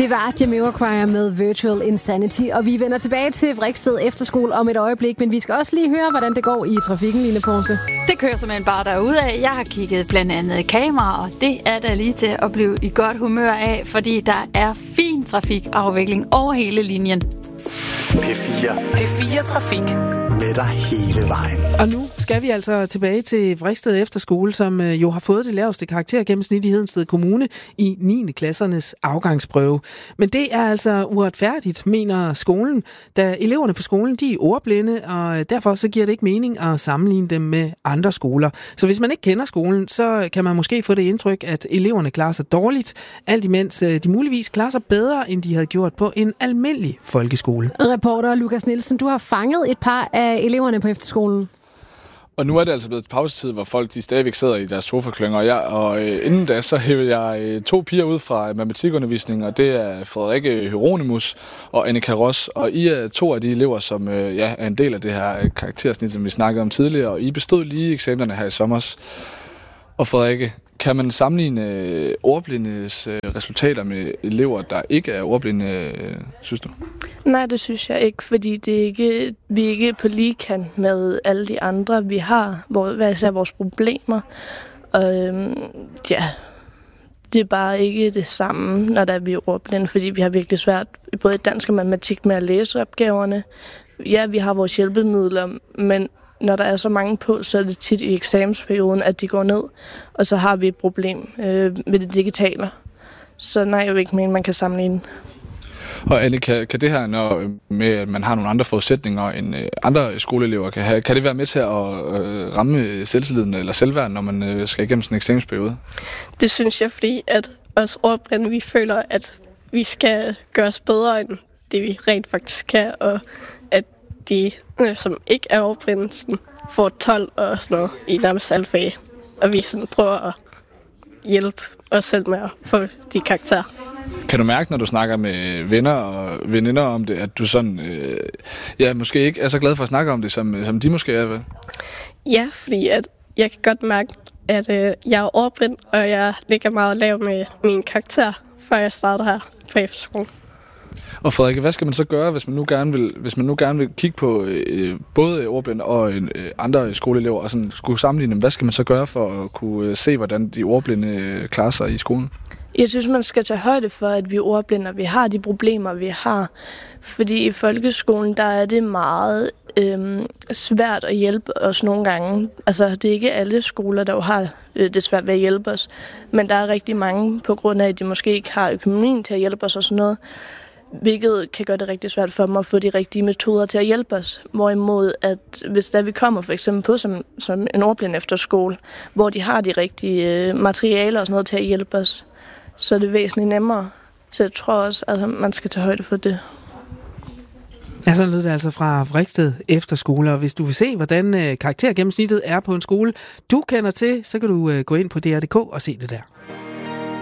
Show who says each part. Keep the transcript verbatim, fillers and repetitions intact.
Speaker 1: Det var Jamiroquai med Virtual Insanity, og vi vender tilbage til Vriksted Efterskole om et øjeblik, men vi skal også lige høre, hvordan det går i trafikken, Line Porse.
Speaker 2: Det kører simpelthen bare derudad. Jeg har kigget blandt andet kamera, og det er der lige til at blive i godt humør af, fordi der er fin trafikafvikling over hele linjen.
Speaker 3: P fire. P fire Trafik. Med dig hele vejen.
Speaker 4: Og nu skal vi altså tilbage til Vriksted Efterskole, som jo har fået det laveste karaktergennemsnit i Hedensted Kommune i niende klassernes afgangsprøve. Men det er altså uretfærdigt, mener skolen, da eleverne på skolen de er ordblinde, og derfor så giver det ikke mening at sammenligne dem med andre skoler. Så hvis man ikke kender skolen, så kan man måske få det indtryk, at eleverne klarer sig dårligt, alt imens de muligvis klarer sig bedre, end de havde gjort på en almindelig folkeskole.
Speaker 1: Reporter Lukas Nielsen, du har fanget et par af eleverne på efterskolen.
Speaker 5: Og nu er det altså blevet pausetid, hvor folk de stadigvæk sidder i deres sofaklynger. Og, jeg, og øh, inden da, så hævede jeg øh, to piger ud fra matematikundervisning, og det er Frederikke Hieronymus og Annika Ross. Og I er to af de elever, som øh, ja, er en del af det her karaktersnit, som vi snakkede om tidligere. Og I bestod lige eksamenerne her i sommer. Og Frederikke, kan man sammenligne ordblindes resultater med elever, der ikke er ordblinde, synes du?
Speaker 6: Nej, det synes jeg ikke, fordi det er ikke, vi er ikke på lige kant med alle de andre. Vi har hvad især vores problemer, og øhm, ja, det er bare ikke det samme, når der er vi er ordblinde, fordi vi har virkelig svært, både i dansk og matematik, med at læse opgaverne. Ja, vi har vores hjælpemidler, men når der er så mange på, så er det tit i eksamensperioden, at de går ned, og så har vi et problem øh, med det digitale. Så nej, jeg vil ikke mene, man kan sammenligne.
Speaker 5: Og Anne, kan, kan det her, når med, at man har nogle andre forudsætninger end øh, andre skoleelever, kan, have, kan det være med til at øh, ramme selvtilliden eller selvværd, når man øh, skal igennem sådan en eksamensperiode?
Speaker 7: Det synes jeg, fordi at os ordblinde, vi føler, at vi skal gøre os bedre end det, vi rent faktisk kan, og at de, øh, som ikke er ordblinde, sådan, får tolv og sådan noget i nærmest alle fag. Og vi sådan prøver at hjælpe os selv med at få de karakterer.
Speaker 5: Kan du mærke, når du snakker med venner og veninder om det, at du sådan, øh, ja, måske ikke er så glad for at snakke om det, som, som de måske er? Vel?
Speaker 7: Ja, fordi at jeg kan godt mærke, at øh, jeg er ordblind, og jeg ligger meget lav med min karakter, før jeg starter her på efterskolen.
Speaker 5: Og Frederik, hvad skal man så gøre, hvis man nu gerne vil, hvis man nu gerne vil kigge på øh, både ordblinde og øh, andre skoleelever og sådan skulle sammenligne dem? Hvad skal man så gøre for at kunne øh, se, hvordan de ordblinde øh, klarer sig i skolen?
Speaker 6: Jeg synes, man skal tage højde for, at vi er ordblinde, og vi har de problemer, vi har. Fordi i folkeskolen, der er det meget øhm, svært at hjælpe os nogle gange. Altså, det er ikke alle skoler, der jo har øh, det svært ved at hjælpe os. Men der er rigtig mange, på grund af, at de måske ikke har økonomien til at hjælpe os og sådan noget. Hvilket kan gøre det rigtig svært for dem at få de rigtige metoder til at hjælpe os. Hvorimod, at hvis der vi kommer for eksempel på som, som en ordblind efterskole, hvor de har de rigtige øh, materialer og sådan noget til at hjælpe os, så er det væsentligt nemmere. Så jeg tror også, at man skal tage højde for det.
Speaker 4: Ja, så lød det altså fra Vriksted Efterskole, og hvis du vil se, hvordan øh, karaktergennemsnittet er på en skole, du kender til, så kan du øh, gå ind på D R punktum D K og se det der.